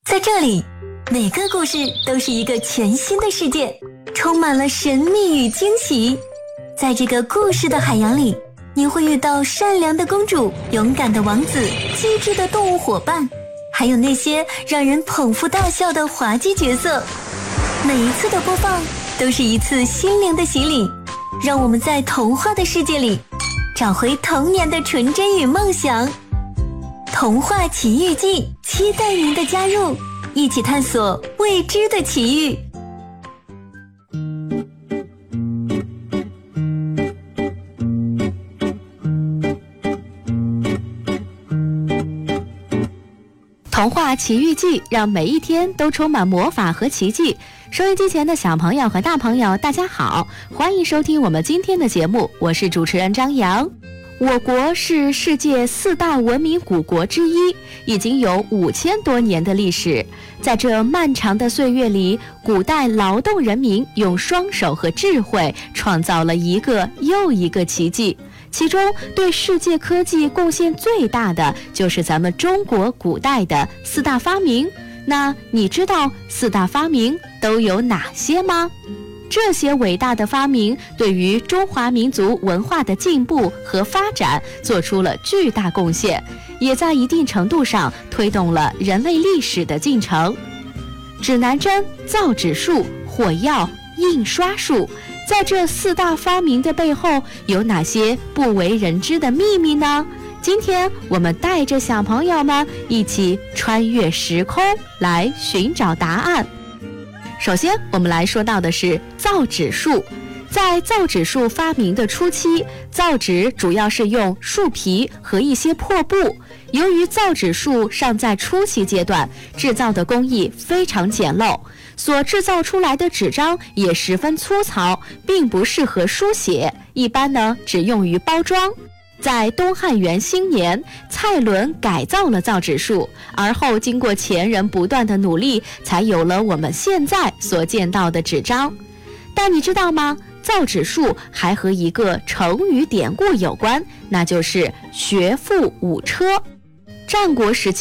在这里，每个故事都是一个全新的世界，充满了神秘与惊喜。在这个故事的海洋里，你会遇到善良的公主、勇敢的王子、机智的动物伙伴，还有那些让人捧腹大笑的滑稽角色。每一次的播放都是一次心灵的洗礼，让我们在童话的世界里找回童年的纯真与梦想。童话奇遇记，期待您的加入，一起探索未知的奇遇。 童话奇遇记，让每一天都充满魔法和奇迹。收音机前的小朋友和大朋友，大家好，欢迎收听我们今天的节目，我是主持人张扬。我国是世界4大文明古国之一，已经有5000多年的历史。在这漫长的岁月里，古代劳动人民用双手和智慧创造了一个又一个奇迹。其中对世界科技贡献最大的就是咱们中国古代的4大发明。那你知道4大发明都有哪些吗？这些伟大的发明对于中华民族文化的进步和发展做出了巨大贡献，也在一定程度上推动了人类历史的进程。指南针、造纸术、火药、印刷术，在这4大发明的背后有哪些不为人知的秘密呢？今天我们带着小朋友们一起穿越时空来寻找答案。首先我们来说到的是造纸术。在造纸术发明的初期，造纸主要是用树皮和一些破布。由于造纸术尚在初期阶段，制造的工艺非常简陋，所制造出来的纸张也十分粗糙，并不适合书写，一般呢只用于包装。在东汉元兴年，蔡伦改造了造纸术，而后经过前人不断的努力，才有了我们现在所见到的纸张。但你知道吗？造纸术还和一个成语典故有关，那就是学富五车。战国时期